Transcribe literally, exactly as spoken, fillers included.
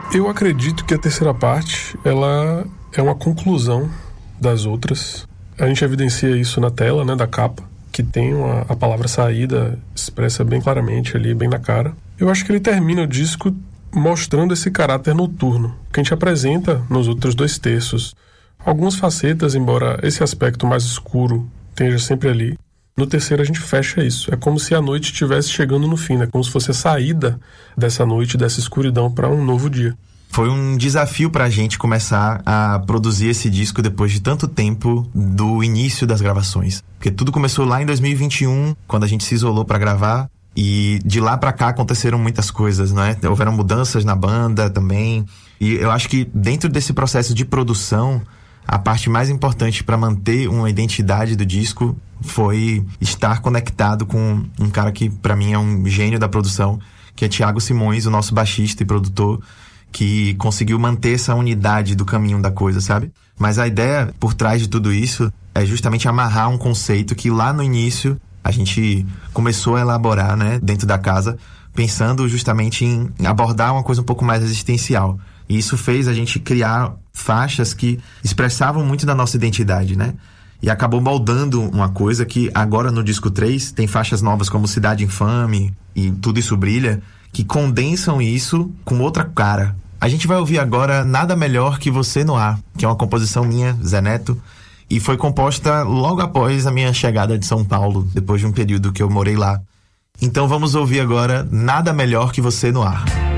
Eu acredito que a terceira parte, ela é uma conclusão das outras. A gente evidencia isso na tela, né, da capa, que tem uma, a palavra saída expressa bem claramente ali, bem na cara. Eu acho que ele termina o disco mostrando esse caráter noturno, que a gente apresenta nos outros dois terços. Algumas facetas, embora esse aspecto mais escuro esteja sempre ali. No terceiro a gente fecha isso. É como se a noite estivesse chegando no fim, né? Como se fosse a saída dessa noite, dessa escuridão para um novo dia. Foi um desafio pra gente começar a produzir esse disco depois de tanto tempo do início das gravações. Porque tudo começou lá em dois mil e vinte e um, quando a gente se isolou pra gravar. E de lá pra cá aconteceram muitas coisas, né? Houveram mudanças na banda também. E eu acho que dentro desse processo de produção, a parte mais importante para manter uma identidade do disco foi estar conectado com um cara que para mim é um gênio da produção, que é Thiago Simões, o nosso baixista e produtor, que conseguiu manter essa unidade do caminho da coisa, sabe? Mas a ideia por trás de tudo isso é justamente amarrar um conceito que lá no início a gente começou a elaborar, né, dentro da casa, pensando justamente em abordar uma coisa um pouco mais existencial. E isso fez a gente criar faixas que expressavam muito da nossa identidade, né? E acabou moldando uma coisa que agora no disco três tem faixas novas como Cidade Infame e Tudo Isso Brilha, que condensam isso com outra cara. A gente vai ouvir agora Nada Melhor Que Você No Ar, que é uma composição minha, Zé Neto, e foi composta logo após a minha chegada de São Paulo, depois de um período que eu morei lá. Então vamos ouvir agora Nada Melhor Que Você No Ar.